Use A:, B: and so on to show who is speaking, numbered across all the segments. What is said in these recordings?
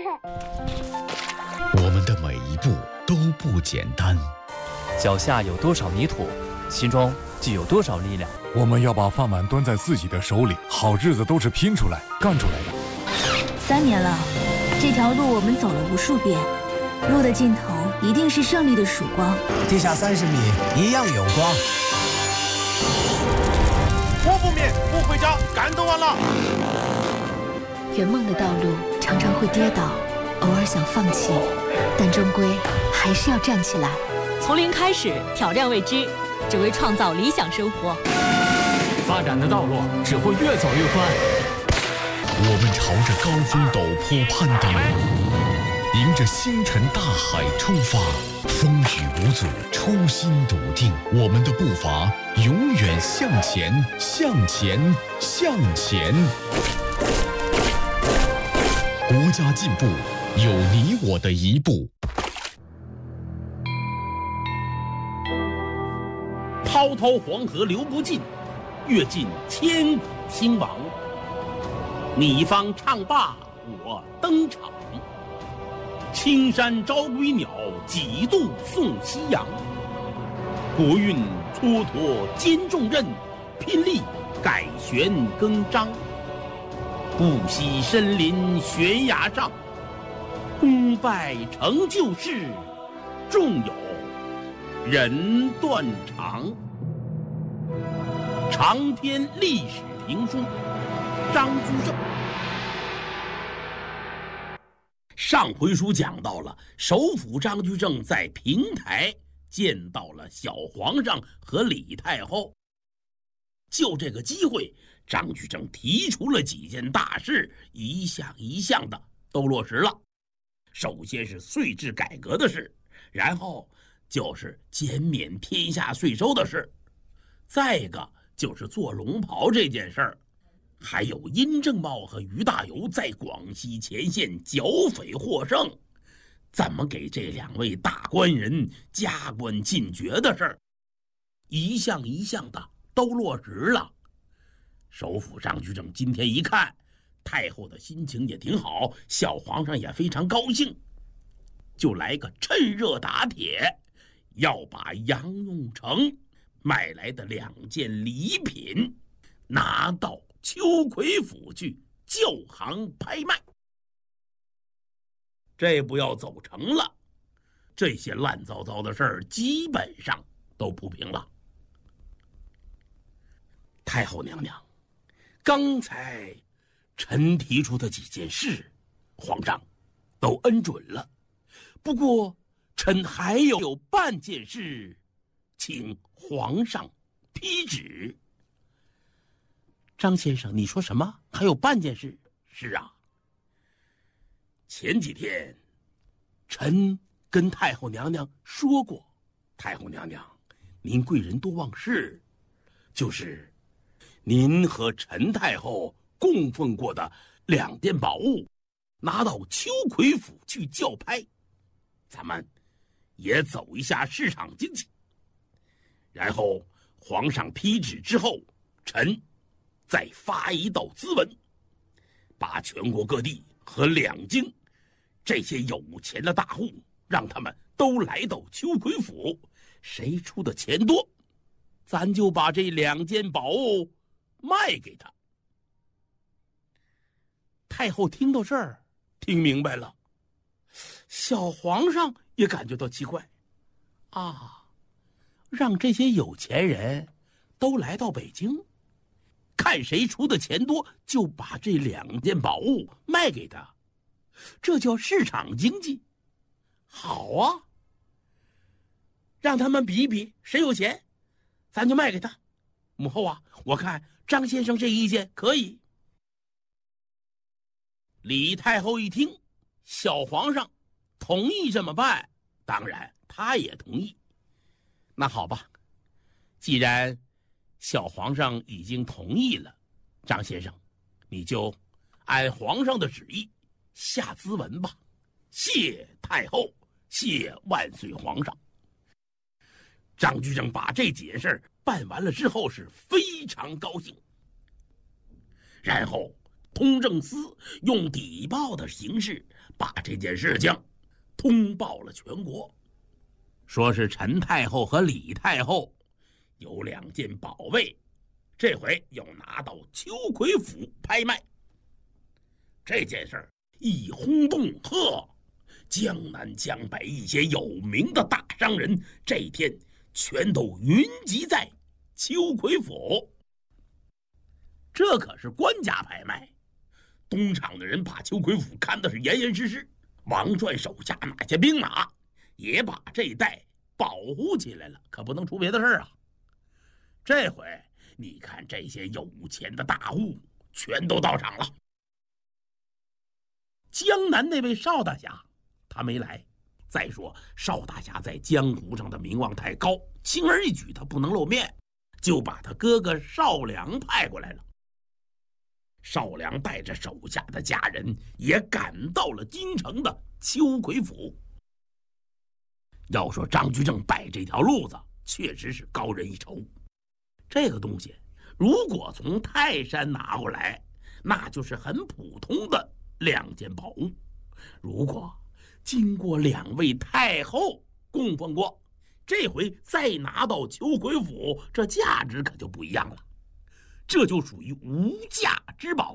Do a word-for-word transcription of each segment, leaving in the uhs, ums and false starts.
A: 我们的每一步都不简单，
B: 脚下有多少泥土，心中就有多少力量。
C: 我们要把饭碗端在自己的手里，好日子都是拼出来、干出来的。
D: 三年了，这条路我们走了无数遍，路的尽头一定是胜利的曙光。
E: 地下三十米一样有光。
F: 我不灭，不回家，感动完了。
G: 圆梦的道路常常会跌倒，偶尔想放弃，但终归还是要站起来。
H: 从零开始，挑战未知，只为创造理想生活。
I: 发展的道路只会越走越宽。
A: 我们朝着高峰陡坡攀顶，迎着星辰大海出发，风雨无阻，初心笃定。我们的步伐永远向前，向前，向前。国家进步，有你我的一步。
J: 滔滔黄河流不尽，阅尽千古兴亡。你方唱罢我登场，青山招归鸟，几度送夕阳。国运蹉跎肩重任，拼力改弦更张。不惜身临悬崖上，功败成就事，纵有人断肠。长篇历史评书，张居正。上回书讲到了首辅张居正在平台见到了小皇上和李太后，就这个机会，张居正提出了几件大事，一项一项的都落实了。首先是税制改革的事，然后就是减免天下税收的事，再一个就是做龙袍这件事儿，还有殷正茂和于大猷在广西前线剿匪获胜，怎么给这两位大官人加官进爵的事儿，一项一项的都落实了。首辅张居正今天一看，太后的心情也挺好，小皇上也非常高兴，就来个趁热打铁，要把杨永成买来的两件礼品拿到秋葵府去就行拍卖。这不要走成了，这些乱糟糟的事儿基本上都铺平了。太后娘娘，刚才臣提出的几件事，皇上都恩准了，不过臣还有半件事，请皇上批旨。张先生，你说什么？还有半件事？是啊，前几天臣跟太后娘娘说过，太后娘娘您贵人多忘事，就是您和陈太后供奉过的两件宝物拿到秋葵府去校拍，咱们也走一下市场经济。然后皇上批旨之后，臣再发一道咨文，把全国各地和两京这些有钱的大户，让他们都来到秋葵府，谁出的钱多，咱就把这两件宝物卖给他。太后听到这儿，听明白了，小皇上也感觉到奇怪，啊，让这些有钱人都来到北京，看谁出的钱多，就把这两件宝物卖给他，这叫市场经济。好啊，让他们比一比谁有钱，咱就卖给他。母后啊，我看张先生这意见可以。李太后一听小皇上同意这么办，当然他也同意。那好吧，既然小皇上已经同意了，张先生你就按皇上的旨意下咨文吧。谢太后，谢万岁皇上。张居正把这几件事办完了之后是非常高兴，然后通政司用邸报的形式把这件事情通报了全国，说是陈太后和李太后有两件宝贝，这回要拿到秋葵府拍卖。这件事儿一轰动，呵，江南江北一些有名的大商人这天全都云集在秋葵府。这可是官家拍卖，东厂的人把秋葵府看的是严严实实，王传手下那些兵马也把这一带保护起来了，可不能出别的事儿啊。这回你看这些有钱的大户全都到场了。江南那位邵大侠他没来，再说邵大侠在江湖上的名望太高，轻而易举他不能露面，就把他哥哥邵良派过来了。邵良带着手下的家人也赶到了京城的秋葵府。要说张居正摆这条路子确实是高人一筹，这个东西如果从泰山拿过来，那就是很普通的两件宝物，如果经过两位太后供奉过，这回再拿到秋葵府，这价值可就不一样了，这就属于无价之宝。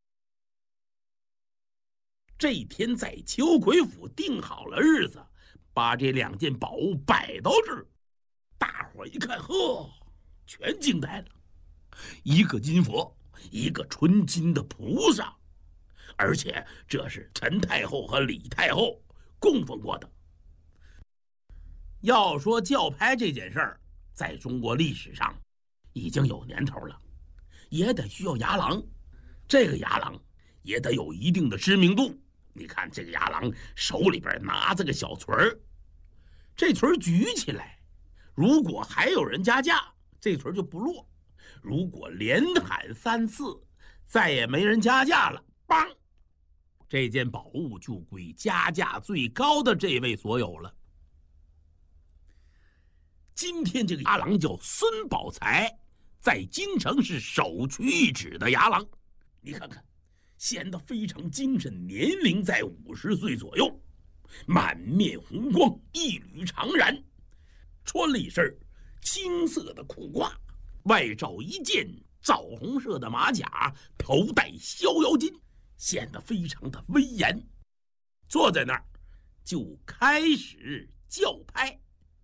J: 这天在秋葵府定好了日子，把这两件宝物摆到这儿，大伙一看，呵，全惊呆了。一个金佛，一个纯金的菩萨，而且这是陈太后和李太后供奉过的。要说教拍这件事儿，在中国历史上已经有年头了，也得需要牙郎，这个牙郎也得有一定的知名度。你看这个牙郎手里边拿着个小锤儿，这锤儿举起来，如果还有人加价，这锤儿就不落；如果连喊三次，再也没人加价了，梆，这件宝物就归加价最高的这位所有了。今天这个牙郎叫孙宝才，在京城是首屈一指的牙郎。你看看，显得非常精神，年龄在五十岁左右，满面红光，一缕长髯，穿了一身青色的裤褂，外罩一件枣红色的马甲，头戴逍遥巾，显得非常的威严。坐在那儿就开始教拍。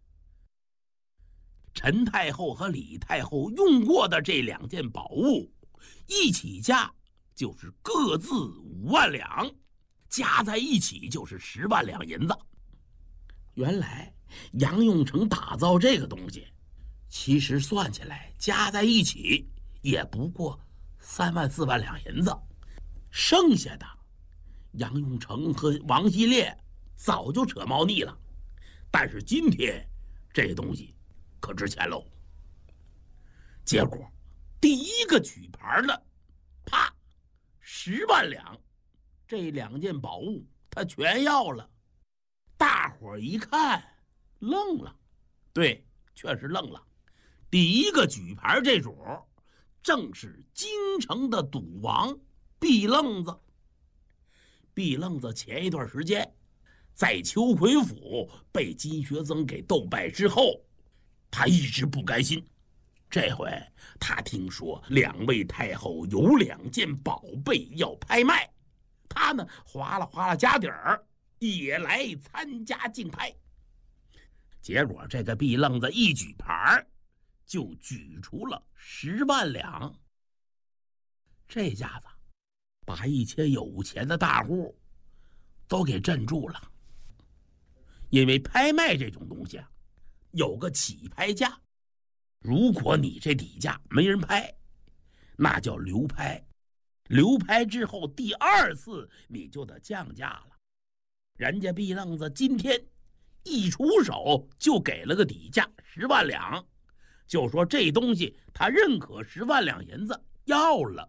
J: 陈太后和李太后用过的这两件宝物，一起价就是各自五万两，加在一起就是十万两银子。原来杨永成打造这个东西，其实算起来加在一起也不过三万四万两银子，剩下的杨永成和王希烈早就扯猫腻了。但是今天这东西可值钱喽。结果第一个举牌的，啪，十万两，这两件宝物他全要了。大伙儿一看愣了，对，确实愣了。第一个举牌这主正是京城的赌王毕愣子。毕愣子前一段时间在秋葵府被金学曾给斗败之后，他一直不甘心。这回他听说两位太后有两件宝贝要拍卖，他呢哗啦哗啦加底儿也来参加竞拍。结果这个毕愣子一举牌就举出了十万两，这下子把一些有钱的大户都给镇住了。因为拍卖这种东西啊，有个起拍价，如果你这底价没人拍，那叫流拍，流拍之后第二次你就得降价了。人家毕愣子今天一出手就给了个底价十万两，就说这东西他认可十万两银子要了。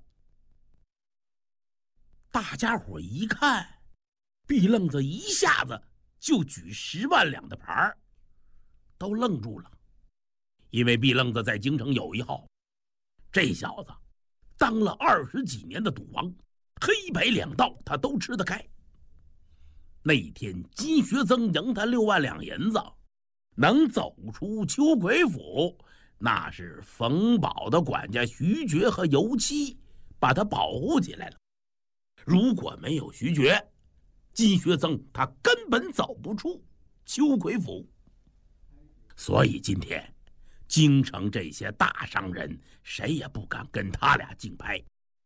J: 大家伙一看，毕愣子一下子就举十万两的牌，都愣住了。因为毕愣子在京城有一号，这小子当了二十几年的赌王， 黑白两道他都吃得开。那天金学增赢他六万两银子，能走出秋葵府，那是冯保的管家徐觉和尤七把他保护起来了。如果没有徐觉，金学增他根本走不出秋葵府。所以今天京城这些大商人谁也不敢跟他俩竞拍。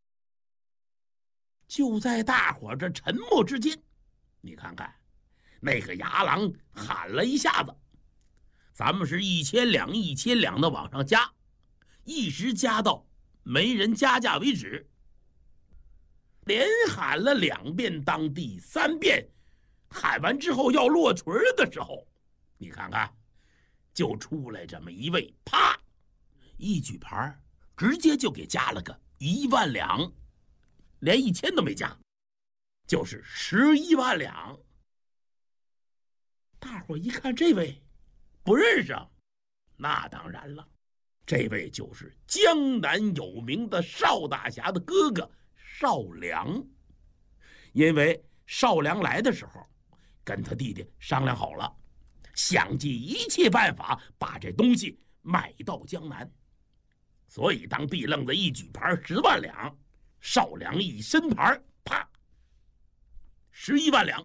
J: 就在大伙这沉默之间，你看看那个牙郎喊了一下子，咱们是一千两一千两的往上加，一直加到没人加价为止。连喊了两遍，当第三遍喊完之后要落锤的时候，你看看就出来这么一位，啪一举牌直接就给加了个一万两，连一千都没加，就是十一万两。大伙一看这位不认识，那当然了，这位就是江南有名的邵大侠的哥哥邵良。因为邵良来的时候跟他弟弟商量好了，想尽一切办法把这东西买到江南，所以当毕愣子一举牌十万两，邵良一伸牌，啪，十一万两。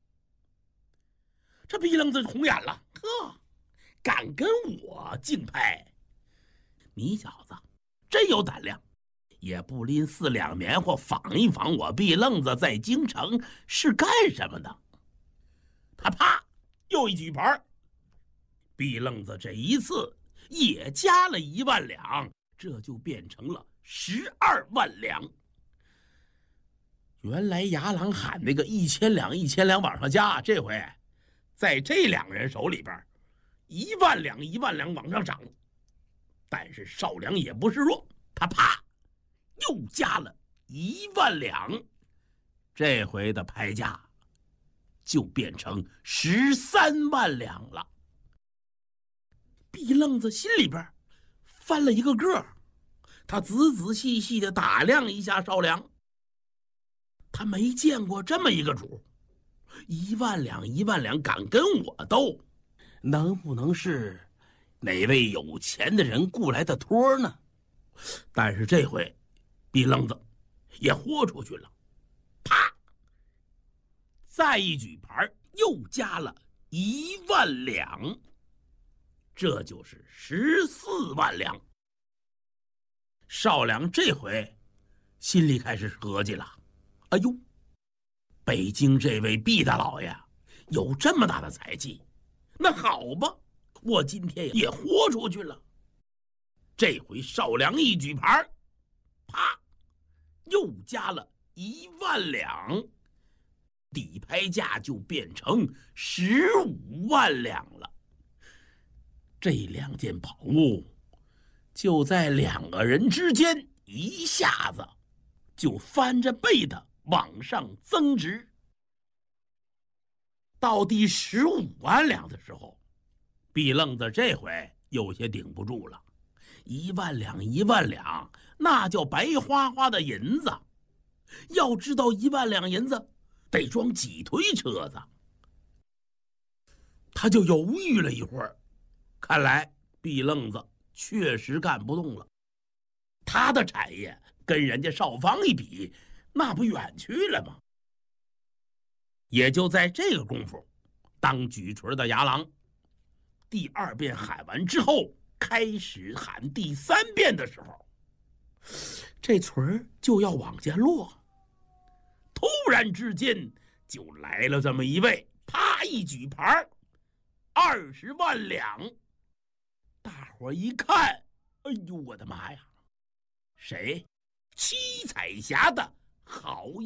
J: 这毕愣子红眼了，呵，敢跟我竞拍？你小子真有胆量，也不拎四两棉花仿一仿我毕愣子在京城是干什么的。他啪又一举牌，毕愣子这一次也加了一万两，这就变成了十二万两。原来牙郎喊那个一千两一千两往上加，这回在这两个人手里边一万两一万两往上涨。但是邵良也不示弱，他啪又加了一万两，这回的拍价就变成十三万两了。毕愣子心里边翻了一个个，他仔仔细细的打量一下邵良，他没见过这么一个主，一万两一万两敢跟我斗，能不能是哪位有钱的人雇来的托呢？但是这回毕愣子也豁出去了，啪再一举牌又加了一万两，这就是十四万两。邵良这回心里开始合计了，哎呦，北京这位毕大老爷有这么大的才气，那好吧，我今天也豁出去了。这回邵良一举牌，啪又加了一万两，底牌价就变成十五万两了。这两件宝物就在两个人之间一下子就翻着倍的往上增值。到第十五万两的时候，毕愣子这回有些顶不住了，一万两一万两那叫白花花的银子，要知道一万两银子得装几推车子。他就犹豫了一会儿，看来毕愣子确实干不动了，他的产业跟人家邵方一比，那不远去了吗？也就在这个功夫，当举锤的牙郎第二遍喊完之后，开始喊第三遍的时候，这锤就要往下落。突然之间就来了这么一位，啪一举牌，二十万两。大伙一看，哎呦我的妈呀，谁？七彩霞的好